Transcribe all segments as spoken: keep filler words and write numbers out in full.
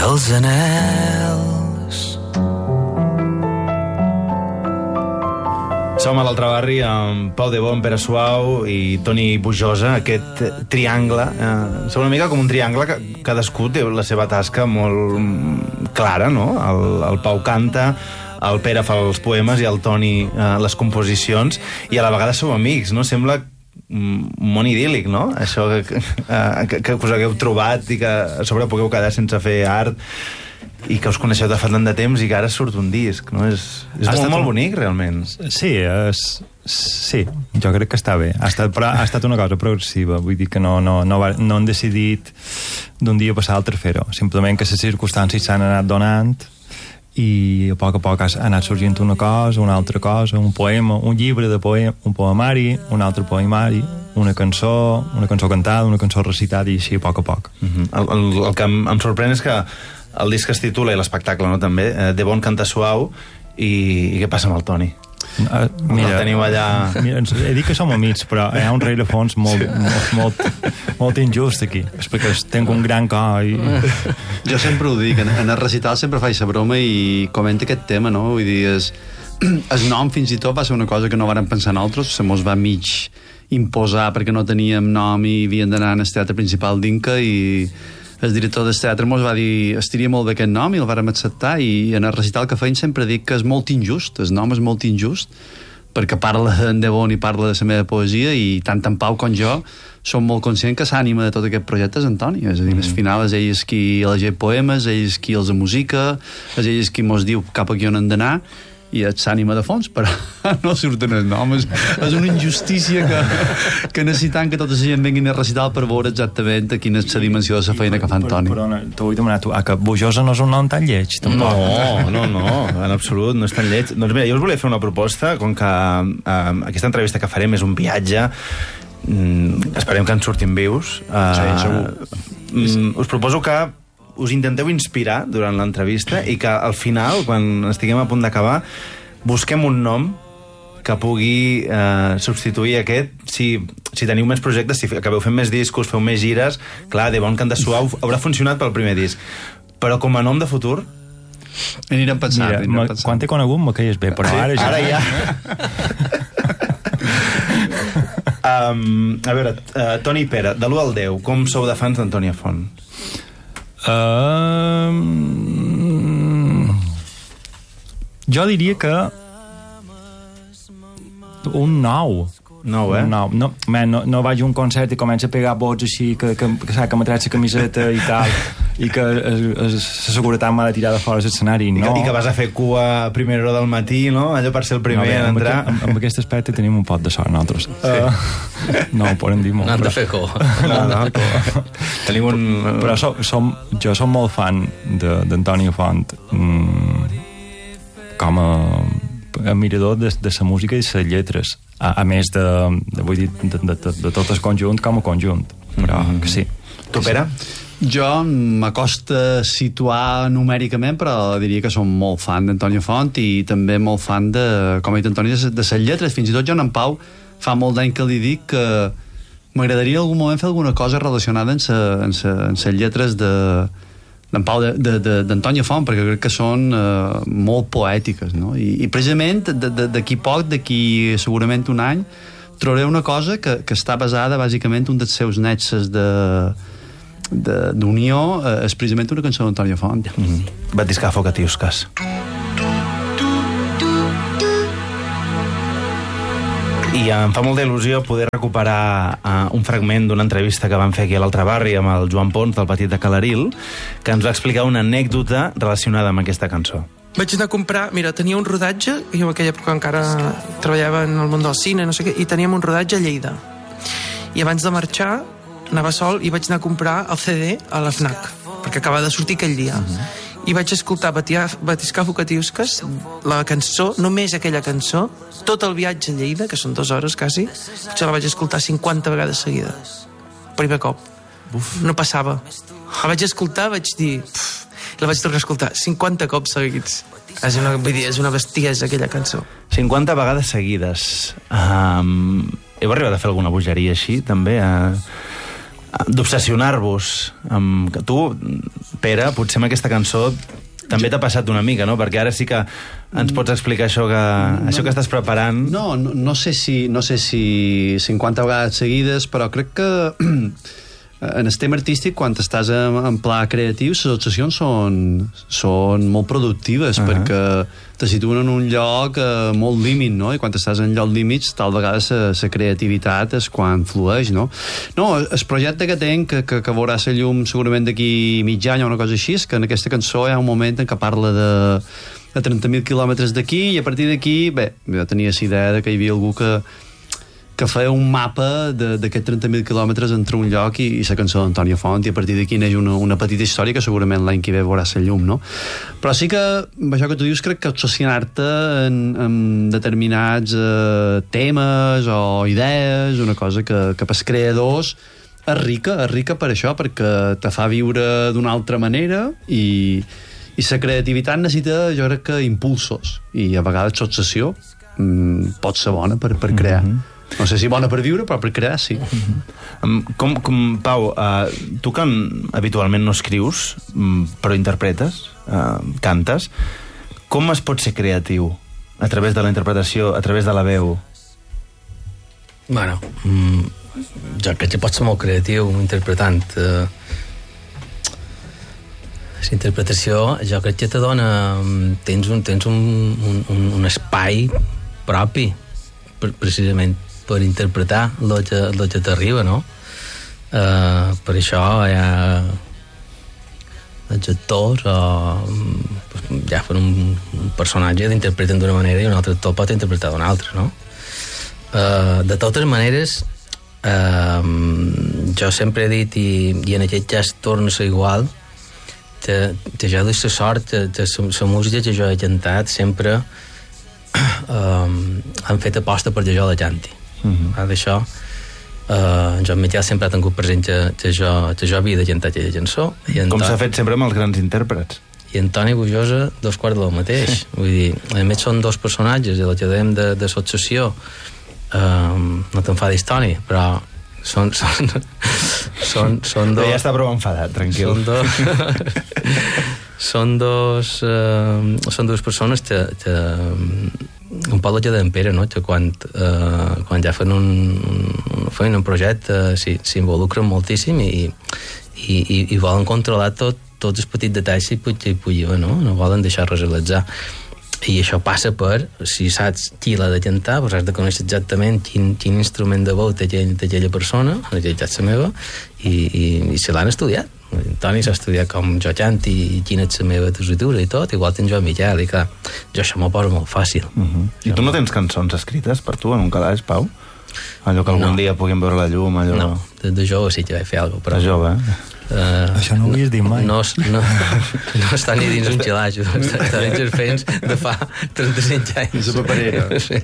els anels. Som a l'altre barri amb Pau de Bon, Pere Suau i Toni Bujosa, aquest triangle. Eh, som una mica com un triangle que cadascú té la seva tasca molt clara, no? El, el Pau canta, el Pere fa els poemes i el Toni eh, les composicions, i a la vegada sou amics, no? Sembla un món idíl·lic, no? Això que, eh, que, que us hagueu trobat i que a sobre pugueu quedar sense fer art i que us coneixeu de fa tant de temps i que ara surt un disc, no? És, és molt, molt bonic, realment. Sí, és, sí, jo crec que està bé. Ha estat, però ha estat una cosa progressiva, vull dir que no, no, no, va, no han decidit d'un dia passar a l'altre fer-ho. Simplement que les circumstàncies s'han anat donant i a poc a poc ha anat sorgint una cosa, una altra cosa, un poema, un llibre de poema, un poemari, un altre poemari, una cançó, una cançó cantada, una cançó recitada, i així a poc a poc. Uh-huh. el, el, el que em, em sorprèn és que el disc es titula, i l'espectacle, no, també, eh, De Bon canta suau, i, i què passa amb el Toni? Uh, mira, el teniu allà... Mira, he dit que som amics, però hi ha un rerefons molt, molt, molt, molt injust aquí. És perquè tenc un gran cor i... Jo sempre ho dic, en, en el recital sempre faig la broma i comento aquest tema, no? Vull dir, és, el nom fins i tot va ser una cosa que no vàrem pensar nosaltres, se mos va mig imposar perquè no teníem nom i havíem d'anar al teatre principal d'Inca, i el director del teatre mos va dir estaria molt bé aquest nom, i el vàrem acceptar, i en el recital que feim sempre dic que és molt injust, el nom és molt injust, perquè parla en De Bon i parla de la meva poesia, i tant en Pau com jo som molt conscients que l'ànima de tot aquest projecte és Antoni, és a dir, mm. al final és ell qui elegeix poemes, ell és qui els musica, és ell qui mos diu cap aquí on hem d'anar, i és l'ànima de fons, però no surten els noms. És una injustícia que, que necessitem que tota la gent vengui a recitar per veure exactament quina és la dimensió de la feina que fa Antoni. Però, però t'ho vull demanar tu, ah, que Bujosa no és un nom tan lleig, tampoc. No, no, no, en absolut, no és tan lleig. Doncs mira, jo us volia fer una proposta, com que eh, aquesta entrevista que farem és un viatge, mm, esperem que ens surtin vius. Eh, sí, segur. Mm, us proposo que us intenteu inspirar durant l'entrevista i que al final, quan estiguem a punt d'acabar, busquem un nom que pugui eh, substituir aquest. Si, si teniu més projectes, si acabeu fent més discos, feu més gires, clar, De Bon canta suau haurà funcionat pel primer disc. Però com a nom de futur... Anirem pensant. Mira, anirem pensant. quan t'he conegut me caies bé, però sí, ara ja... Ara ja... um, a veure, uh, Toni i Pere, de l'u al deu, com sou de fans d'Antònia Font? Uh, jo diria que un nou. Nou, eh? Un nou. No, man, no, no vaig a un concert i comença a pegar bots així, que, que, que, que m'ha tret la camiseta i tal, i que la seguretat m'ha de tirar de fora l'escenari. No. I, que, I que vas a fer cua a primera hora del matí, no? Allò per ser el primer no, bé, en entrar. Amb, amb aquest aspecte tenim un pot de sort, nosaltres. Sí. Uh, no, ho podem dir molt. No has de fer cua. No, no. Tenim un... Però som, som, jo som molt fan d'Antònia Font, mm, com a admirador de, de la música i les lletres, a, a més de, de, vull dir, de, de, de, de tot el conjunt com a conjunt, però mm-hmm. que sí. Tu, Pere? Jo m'acosta situar numèricament, però diria que som molt fan d'Antònia Font i també molt fan de, com ha dit Antoni, de les lletres. Fins i tot jo en Pau fa molt d'any que li dic que m'agradaria en algun moment fer alguna cosa relacionada amb les lletres de d'en Pau d'Antònia Font, perquè crec que són uh, molt poètiques, no? I, i precisament d'aquí poc, d'aquí segurament un any, trobaré una cosa que, que està basada bàsicament un dels seus nexes de d'unió, uh, és precisament una cançó d'Antònia Font. Mm-hmm. Batiscafo Catiuscas. I em fa molta il·lusió poder recuperar uh, un fragment d'una entrevista que vam fer aquí a l'altre barri amb el Joan Pons del Petit de Calaril, que ens va explicar una anècdota relacionada amb aquesta cançó. Vaig anar a comprar, mira, tenia un rodatge, jo en aquella època encara treballava en el món del cine, no sé què, i teníem un rodatge a Lleida. I abans de marxar, anava sol i vaig anar a comprar el ce de a la FNAC, perquè acaba de sortir aquell dia. Uh-huh. I vaig escoltar Batiscafo Catiuscas, la cançó, només aquella cançó, tot el viatge a Lleida, que són dues hores quasi, potser la vaig escoltar cinquanta vegades seguides. Primer cop. Uf. No passava. La vaig escoltar, vaig dir... Pff, la vaig tornar a escoltar cinquanta cops seguits. És una, vull dir, és una bestiesa aquella cançó. cinquanta vegades seguides. Um, heu arribat a fer alguna bogeria així, també? Uh, d'obsessionar-vos amb... Tu, Pere, potser amb aquesta cançó també t'ha passat una mica, no? Perquè ara sí que ens pots explicar això que, no, això que estàs preparant. No, no, no sé si no sé si cinquanta vegades seguides, però crec que en el tema artístic, quan estàs en, en pla creatiu, les obsessions són, són molt productives, uh-huh. perquè te situen en un lloc eh, molt límit, no? I quan estàs en lloc límits, tal vegada la creativitat és quan flueix, no? No, el projecte que tenc, que, que, que veurà la llum segurament d'aquí mig any o una cosa així, és que en aquesta cançó hi ha un moment en què parla de, de trenta mil quilòmetres d'aquí, i a partir d'aquí, bé, jo tenia la idea de que hi havia algú que que feia un mapa d'aquests trenta mil quilòmetres entre un lloc i, i la cançó d'Antònia Font, i a partir d'aquí neix una, una petita història que segurament l'any que ve veurà la llum, no? Però sí que, amb això que tu dius, crec que obsessionar-te en, en determinats eh, temes o idees, una cosa que, que pels creadors és rica, és rica per això, perquè te fa viure d'una altra manera, i, i la creativitat necessita, jo crec que, impulsos, i a vegades l'obsessió mm, pot ser bona per, per crear. Mm-hmm. No sé si bona per viure, però per crear, sí. Um, com, com, Pau, uh, tu que habitualment no escrius, um, però interpretes, uh, cantes, com es pot ser creatiu? A través de la interpretació, a través de la veu? Bueno, mm, jo crec que pot ser molt creatiu interpretant. Uh, la interpretació, jo crec que te dona... Tens un, tens un, un, un espai propi, precisament per interpretar el que, el que t'arriba, no? Uh, per això hi ha els actors o ja per un, un personatge l'interpreten d'una manera i un altre actor pot interpretar d'una altra, no? Uh, de totes maneres, uh, jo sempre he dit, i, i en aquest cas torna a ser igual, que, que jo dono la sort que, que la música que jo he cantat sempre um, han fet aposta per que jo la canti. Uh-huh. D'això uh, jo Miquel sempre ha tingut present que, que, jo, que jo havia de cantar aquella cançó, i com s'ha fet sempre amb els grans intèrprets, i Antoni Bujosa dos quarts del mateix. Vull dir, a més són dos personatges, i el que dèiem de, de l'associació, um, no t'enfadis, Toni, però són són, són, són dos... Ja està prou enfadat, tranquil. Són dos són dos uh, són dues persones que, que un poc el que d'en Pere, no? Que quan, uh, quan ja fan un, un, fan un projecte s'involucren moltíssim i, i, i, i volen controlar tot, tots els petits detalls que hi pugui, no? No volen deixar res realitzar. I això passa per, si saps qui l'ha de cantar, doncs has de conèixer exactament quin, quin instrument de veu té aquella persona, en aquest cas la meva, i, i, i se l'han estudiat. Toni s'ha estudiat com jo canti i quina és la meva tessitura i tot, igual tens jo Miquel, i clar, jo això m'ho poso molt fàcil. Uh-huh. I tu no tens cançons escrites per tu en un calaix, Pau? Allò que algun no. dia puguem veure la llum, allò... No, de, de jove sí que vaig fer alguna cosa, però... De jove, eh? Uh, això no ho havies dit mai. No, no, no està ni dins un xilaix, està, està dins els fents de fa trenta-cinc anys. És paperera. Sí.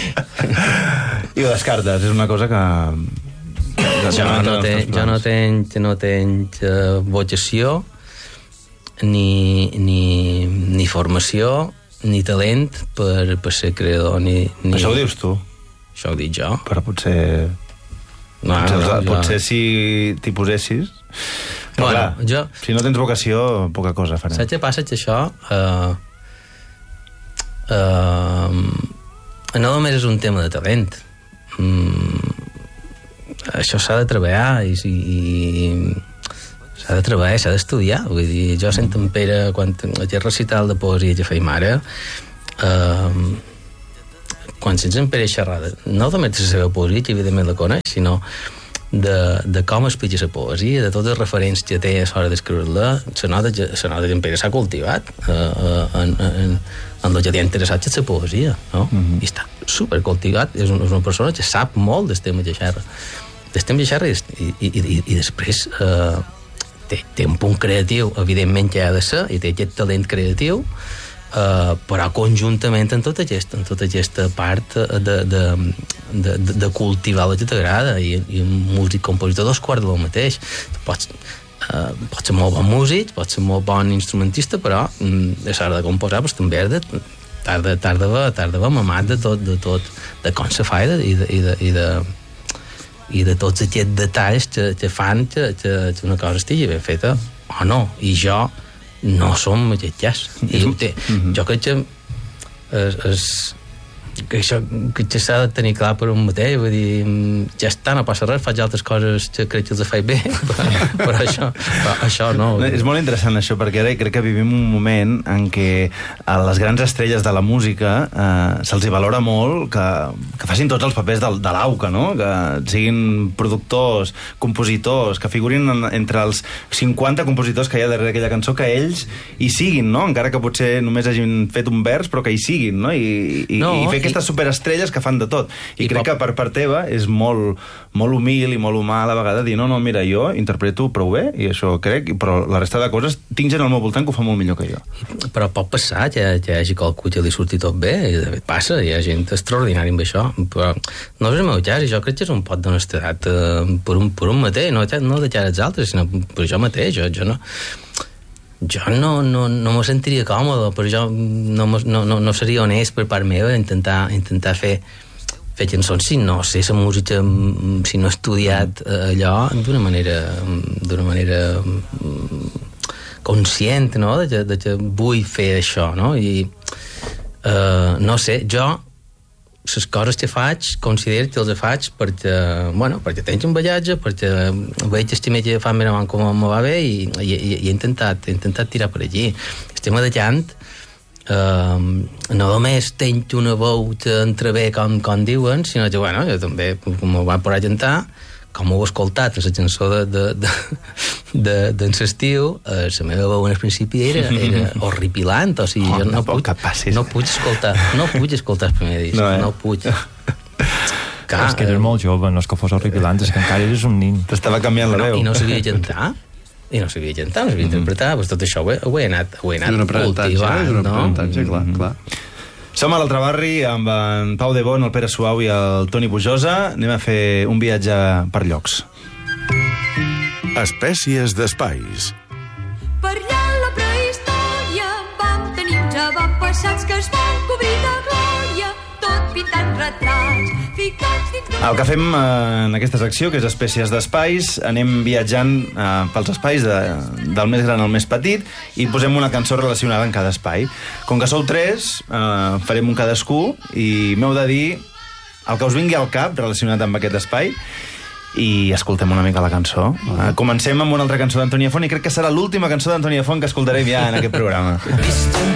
I les cartes, és una cosa que... que jo, no ten, jo no tenc, no tenc uh, vocació, ni, ni, ni formació, ni talent per, per ser creador. Ni, ni... Això ho dius tu? Això ho dic jo. Però potser... No, potser, no, jo... potser si t'hi posessis... Però bueno, clar, jo... si no tens vocació, poca cosa farem. Saps què passa? Que això... Uh, uh, no només és un tema de talent. Mm, això s'ha de treballar i, i s'ha de treballar, s'ha d'estudiar. Vull dir, jo sento en Pere, quan aquest recital de poesia que feim ara, uh, quan sents en Pere xerrada, no només de la seva poesia, que evidentment la coneix, sinó de, de com explica la poesia, de tots els referents que té a l'hora d'escriure-la, se nota que en Pere s'ha cultivat uh, uh, en, en, en el que li ha interessat que és la poesia, no? Mm-hmm. I està supercultivat, és, un, és una persona que sap molt del tema que xerra. Del tema que xerra i, i, i, i després uh, té, té un punt creatiu, evidentment que ha de ser, i té aquest talent creatiu, Uh, però conjuntament en tota aquesta, en tota aquesta part de, de, de, de, de cultivar el que t'agrada, i, i un músic compositor dos quarts del mateix. Pots, uh, pots ser molt bon músic, pots ser molt bon instrumentista, però mm, a l'hora de composar pues, també has de t'has d'haver t'has d'haver mamat de tot, de tot, de com se fa i de, i de, i de, i de i de tots aquests detalls que, que fan que, que, que una cosa estigui ben feta o no, i jo no som aquest cas i ho té. Mm-hmm. Jo crec que és, és que això que s'ha de tenir clar per un mateix, vull dir, ja està, no passa res, faig altres coses que crec que els faig bé, però, però, això, però això no. És molt interessant això, perquè ara crec que vivim un moment en què a les grans estrelles de la música eh, se'ls hi valora molt que, que facin tots els papers de, de l'auca, no? Que siguin productors, compositors, que figurin en, entre els cinquanta compositors que hi ha darrere aquella cançó, que ells hi siguin, no? Encara que potser només hagin fet un vers, però que hi siguin, no? I, i, no, i fer aquestes superestrelles que fan de tot. I, I crec pop... que per part teva és molt, molt humil i molt humà a la vegada dir, no, no, mira, jo interpreto prou bé, i això crec, però la resta de coses tinc gent al meu voltant que ho fa molt millor que jo. Però pot passar que hi hagi qualcú que li surti tot bé, i de fet passa, hi ha gent extraordinària amb això, però no és el meu cas, i jo crec que és un pot d'honestedat eh, per, un, per un mateix, no, no de cara als altres, sinó per jo mateix, jo, jo no... Jo no, no, no me sentiria còmode, però jo no, no, no, no seria honest per part meva intentar, intentar fer, fer cançons si no sé la música, si no he estudiat allò d'una manera d'una manera conscient, no? De que, de que vull fer això, no? I uh, no sé, jo les coses que faig, considero que els faig perquè, bueno, perquè tens un ballatge, perquè veig estimar que fa més avant com me va bé i, i, i he, intentat, he intentat tirar per allí. El tema de cant eh, no només tens una veu que entra bé com, com diuen, sinó que, bueno, jo també, com ho vaig poder cantar, com ho he escoltat en la cançó de, de, de, de, d'en l'estiu, eh, la meva veu al principi era, era horripilant, o sigui, oh, jo no, puc, no puc escoltar, no puc escoltar el primer disc, no, eh? no puc. Clar, és que eres molt jove, no és que fos horripilant, és que encara eres un nin. T'estava canviant la veu. I no sabia cantar, i no sabia cantar, no sabia interpretar, doncs tot això ho he, ho he anat, ho he anat cultivant, no? És un aprenentatge, aprenentatge, clar, clar. Som a l'altre barri amb en Pau de Bon, el Pere Suau i el Toni Pujosa. Anem a fer un viatge per llocs. Espècies d'espais. Per allà a la prehistòria vam tenir uns avantpassats que es van cobrir de glòria, tot pintant retrats, ficats dins de... El que fem en aquesta secció, que és Espècies d'espais, anem viatjant eh, pels espais de, del més gran al més petit i posem una cançó relacionada en cada espai. Com que sou tres, eh, farem un cadascú i m'heu de dir el que us vingui al cap relacionat amb aquest espai i escoltem una mica la cançó. Uh-huh. Comencem amb una altra cançó d'Antònia Font i crec que serà l'última cançó d'Antònia Font que escoltarem ja en aquest programa.